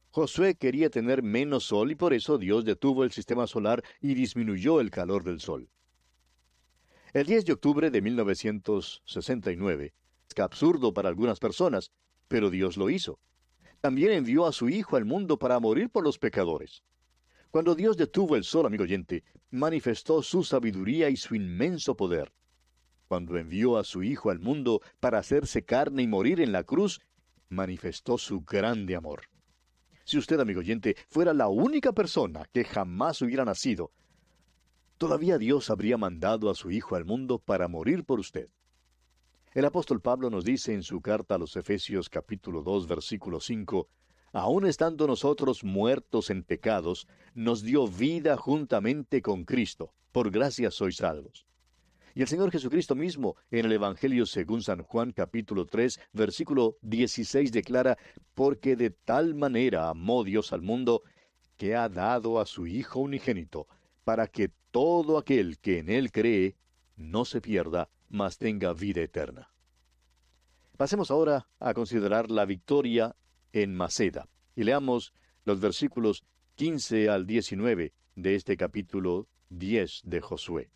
Josué quería tener menos sol y por eso Dios detuvo el sistema solar y disminuyó el calor del sol. El 10 de octubre de 1969, es absurdo para algunas personas, pero Dios lo hizo. También envió a su Hijo al mundo para morir por los pecadores. Cuando Dios detuvo el sol, amigo oyente, manifestó su sabiduría y su inmenso poder. Cuando envió a su Hijo al mundo para hacerse carne y morir en la cruz, manifestó su grande amor. Si usted, amigo oyente, fuera la única persona que jamás hubiera nacido, todavía Dios habría mandado a su Hijo al mundo para morir por usted. El apóstol Pablo nos dice en su carta a los Efesios capítulo 2 versículo 5, aun estando nosotros muertos en pecados, nos dio vida juntamente con Cristo. Por gracia sois salvos. Y el Señor Jesucristo mismo, en el Evangelio según San Juan capítulo 3, versículo 16 declara, porque de tal manera amó Dios al mundo, que ha dado a su Hijo unigénito, para que todo aquel que en Él cree, no se pierda, mas tenga vida eterna. Pasemos ahora a considerar la victoria en Maceda, y leamos los versículos 15 al 19 de este capítulo 10 de Josué.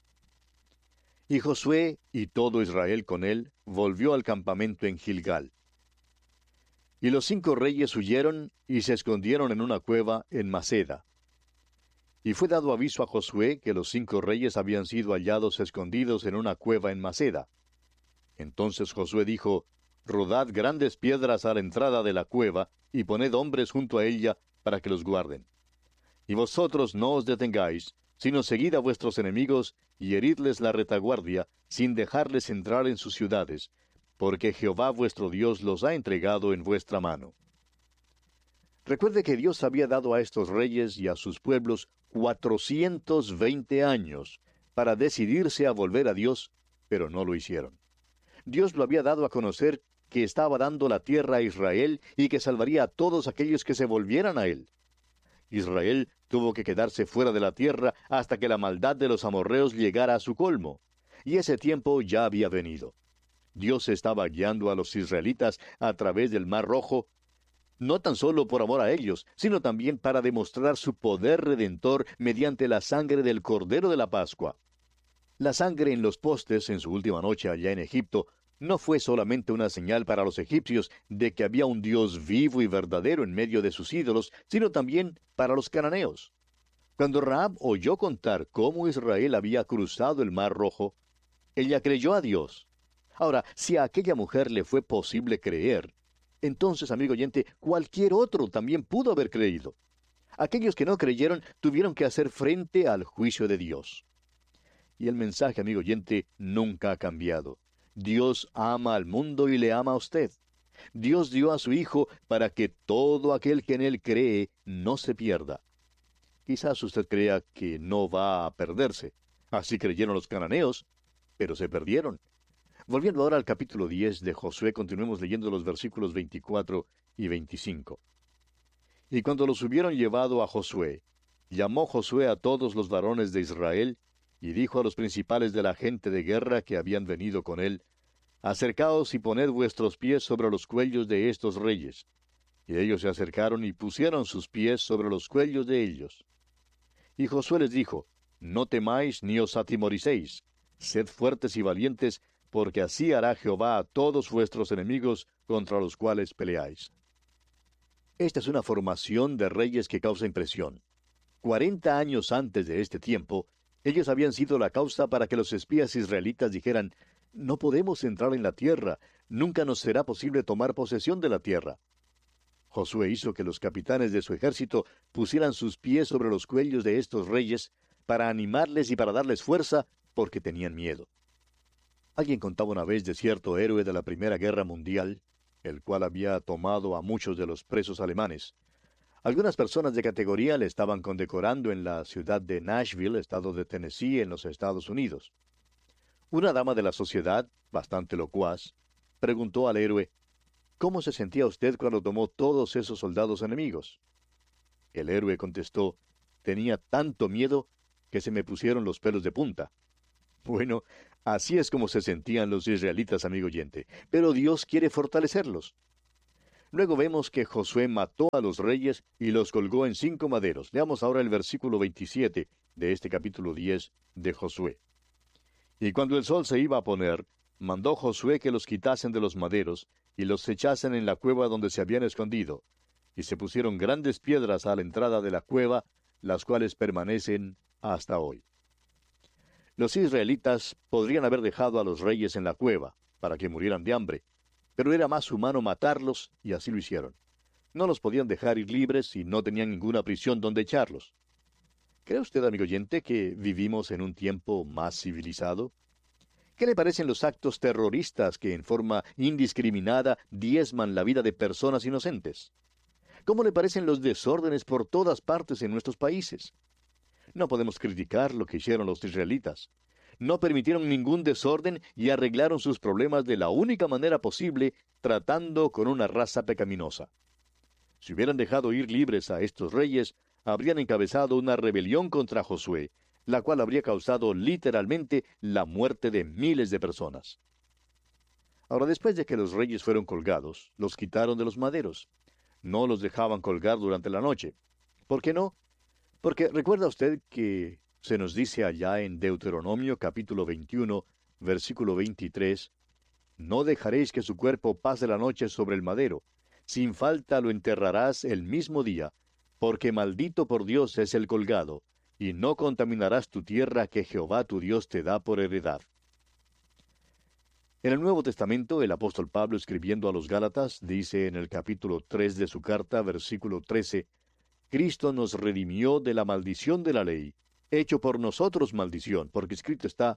Y Josué y todo Israel con él volvió al campamento en Gilgal. Y los 5 reyes huyeron y se escondieron en una cueva en Maceda. Y fue dado aviso a Josué que los 5 reyes habían sido hallados escondidos en una cueva en Maceda. Entonces Josué dijo, rodad grandes piedras a la entrada de la cueva, y poned hombres junto a ella, para que los guarden. Y vosotros no os detengáis, sino seguid a vuestros enemigos, y heridles la retaguardia, sin dejarles entrar en sus ciudades, porque Jehová vuestro Dios los ha entregado en vuestra mano. Recuerde que Dios había dado a estos reyes y a sus pueblos 420 años para decidirse a volver a Dios, pero no lo hicieron. Dios lo había dado a conocer que estaba dando la tierra a Israel y que salvaría a todos aquellos que se volvieran a él. Israel tuvo que quedarse fuera de la tierra hasta que la maldad de los amorreos llegara a su colmo. Y ese tiempo ya había venido. Dios estaba guiando a los israelitas a través del Mar Rojo, no tan solo por amor a ellos, sino también para demostrar su poder redentor mediante la sangre del Cordero de la Pascua. La sangre en los postes en su última noche allá en Egipto no fue solamente una señal para los egipcios de que había un Dios vivo y verdadero en medio de sus ídolos, sino también para los cananeos. Cuando Rahab oyó contar cómo Israel había cruzado el Mar Rojo, ella creyó a Dios. Ahora, si a aquella mujer le fue posible creer, entonces, amigo oyente, cualquier otro también pudo haber creído. Aquellos que no creyeron tuvieron que hacer frente al juicio de Dios. Y el mensaje, amigo oyente, nunca ha cambiado. Dios ama al mundo y le ama a usted. Dios dio a su Hijo para que todo aquel que en Él cree no se pierda. Quizás usted crea que no va a perderse. Así creyeron los cananeos, pero se perdieron. Volviendo ahora al capítulo 10 de Josué, continuemos leyendo los versículos 24 y 25. Y cuando los hubieron llevado a Josué, llamó Josué a todos los varones de Israel, y dijo a los principales de la gente de guerra que habían venido con él, acercaos y poned vuestros pies sobre los cuellos de estos reyes. Y ellos se acercaron y pusieron sus pies sobre los cuellos de ellos. Y Josué les dijo, no temáis ni os atemoricéis, sed fuertes y valientes, porque así hará Jehová a todos vuestros enemigos contra los cuales peleáis. Esta es una formación de reyes que causa impresión. 40 años antes de este tiempo, ellos habían sido la causa para que los espías israelitas dijeran, no podemos entrar en la tierra, nunca nos será posible tomar posesión de la tierra. Josué hizo que los capitanes de su ejército pusieran sus pies sobre los cuellos de estos reyes para animarles y para darles fuerza, porque tenían miedo. Alguien contaba una vez de cierto héroe de la Primera Guerra Mundial, el cual había tomado a muchos de los presos alemanes. Algunas personas de categoría le estaban condecorando en la ciudad de Nashville, estado de Tennessee, en los Estados Unidos. Una dama de la sociedad, bastante locuaz, preguntó al héroe, ¿cómo se sentía usted cuando tomó todos esos soldados enemigos? El héroe contestó, tenía tanto miedo que se me pusieron los pelos de punta. Bueno, así es como se sentían los israelitas, amigo oyente, pero Dios quiere fortalecerlos. Luego vemos que Josué mató a los reyes y los colgó en 5 maderos. Leamos ahora el versículo 27 de este capítulo 10 de Josué. Y cuando el sol se iba a poner, mandó Josué que los quitasen de los maderos y los echasen en la cueva donde se habían escondido. Y se pusieron grandes piedras a la entrada de la cueva, las cuales permanecen hasta hoy. Los israelitas podrían haber dejado a los reyes en la cueva, para que murieran de hambre, pero era más humano matarlos, y así lo hicieron. No los podían dejar ir libres y no tenían ninguna prisión donde echarlos. ¿Cree usted, amigo oyente, que vivimos en un tiempo más civilizado? ¿Qué le parecen los actos terroristas que en forma indiscriminada diezman la vida de personas inocentes? ¿Cómo le parecen los desórdenes por todas partes en nuestros países? No podemos criticar lo que hicieron los israelitas. No permitieron ningún desorden y arreglaron sus problemas de la única manera posible, tratando con una raza pecaminosa. Si hubieran dejado ir libres a estos reyes, habrían encabezado una rebelión contra Josué, la cual habría causado literalmente la muerte de miles de personas. Ahora, después de que los reyes fueron colgados, los quitaron de los maderos. No los dejaban colgar durante la noche. ¿Por qué no? Porque recuerda usted que se nos dice allá en Deuteronomio capítulo 21, versículo 23, «No dejaréis que su cuerpo pase la noche sobre el madero, sin falta lo enterrarás el mismo día, porque maldito por Dios es el colgado, y no contaminarás tu tierra que Jehová tu Dios te da por heredad». En el Nuevo Testamento, el apóstol Pablo, escribiendo a los Gálatas, dice en el capítulo 3 de su carta, versículo 13, «Cristo nos redimió de la maldición de la ley, hecho por nosotros maldición, porque escrito está,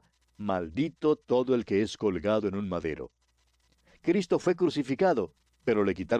maldito todo el que es colgado en un madero». Cristo fue crucificado, pero le quitaron